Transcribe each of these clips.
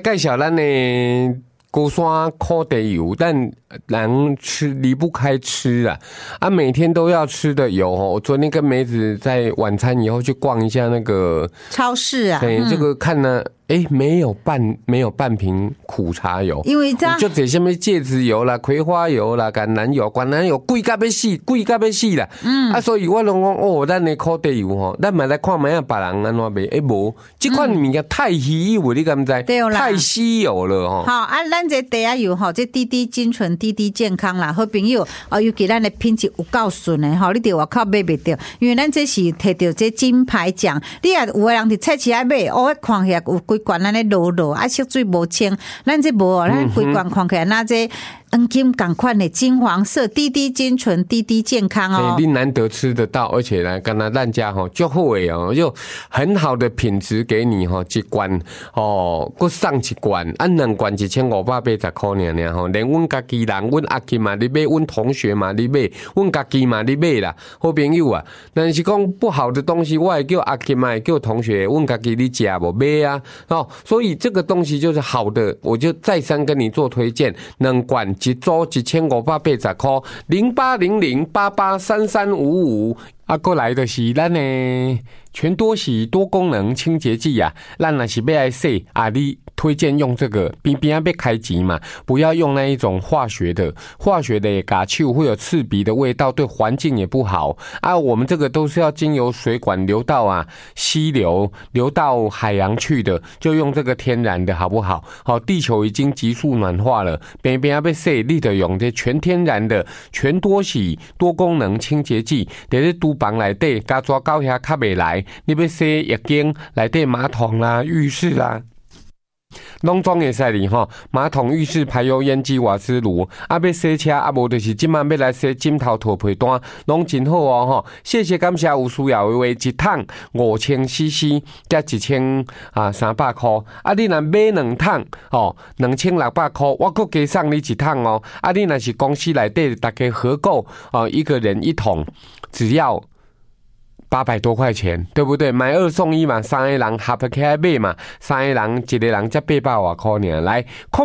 介绍咱的高山烤地油，但人吃离不开吃啊，每天都要吃的油哦。我昨天跟梅子在晚餐以后去逛一下那个超市啊， 对，这个看呢。没有半瓶苦茶油， 因为这样就这什么芥子油啦、葵花油啦、橄榄油贵到要死啦。所以我拢讲咱的烤地油吼，咱嘛来看卖别人安怎卖。无，这款物件太稀有，你敢知？太稀有了吼。 好啊，咱这地油吼，这滴滴精纯、滴滴健康啦，好朋友尤其咱的品质有够顺的吼，你伫外口买袂到，因为咱这是摕到这金牌奖。你也有的人伫菜市仔买，看起来有规罐安尼落啊，色水无清，咱这无咱规罐看起来那这黄金同款的金黄色，滴滴精纯，滴滴健康哦。 你难得吃得到，而且呢，跟咱家吼就好诶哦，就很好的品质给你吼，一罐哦，搁送一罐，2罐1580块尔吼，连阮家己人，阮阿金嘛你买，阮同学嘛你买，阮家己嘛你买啦，好朋友啊。但是讲不好的东西，我会叫阿金嘛，叫同学，阮家己你食无买啊。所以这个东西就是好的，我就再三跟你做推荐，2罐一组1580块，0800883355。过来的是咱的全多喜多功能清洁剂啊，咱若是要来洗你推荐用这个，边要开机嘛，不要用那一种化学的也嘎臭，会有刺鼻的味道，对环境也不好我们这个都是要经由水管流到溪流，流到海洋去的，就用这个天然的好不好？地球已经急速暖化了，边要洗，你得用这全天然的全多喜多功能清洁剂，在这厨房内底加抓到遐较袂来，你要洗浴巾内底马桶啦、浴室啦。拢总会使哩吼，马桶、浴室、排油烟机、瓦斯炉，要洗车无就是今晚要来洗枕头、拖被单，拢真好哦吼。谢谢感谢有需要的话，一桶5000cc 加1300块你若买2桶2600块，我搁加送你一桶哦。你若是公司内底大家合购一个人1桶，只要800多块钱，对不对？买2送1嘛，3个人合起来买嘛，3个人一个人才800多块尔。来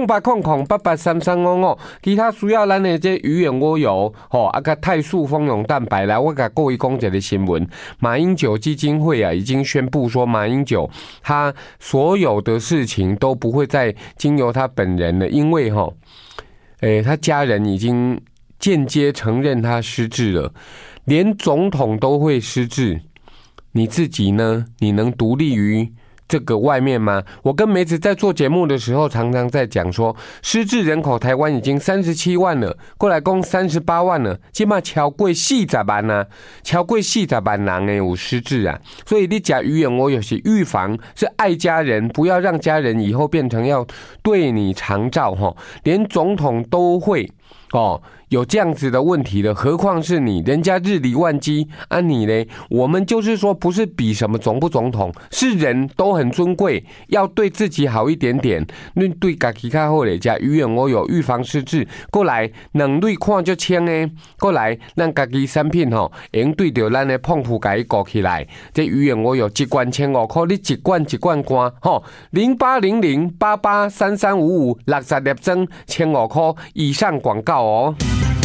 ，0800883355，其他需要咱的这鱼眼蜗油甲泰素蜂蛹蛋白来，我甲各位讲一个新闻，马英九基金会已经宣布说，马英九他所有的事情都不会再经由他本人了，因为他家人已经间接承认他失智了。连总统都会失智，你自己呢？你能独立于这个外面吗？我跟梅子在做节目的时候，常常在讲说，失智人口台湾已经37万了，过来讲38万了，现在超过40万啊，超过40万人有失智啊。所以你讲鱼眼我有些预防是爱家人，不要让家人以后变成要对你长照连总统都会有这样子的问题的，何况是你？人家日理万机你呢？我们就是说，不是比什么总不总统，是人都很尊贵，要对自己好一点点。你对自己较好嘞，加鱼眼我有预防失智，过来两类看就清诶，过来咱家己产品用对着咱的碰触给顾起来。这鱼眼我有1罐1500块，你一罐罐0800883355 60粒装1500块以上广告哦。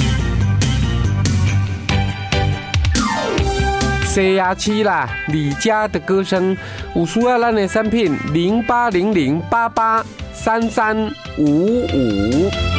西雅七啦，李家的歌声，有需要咱的产品0800883355。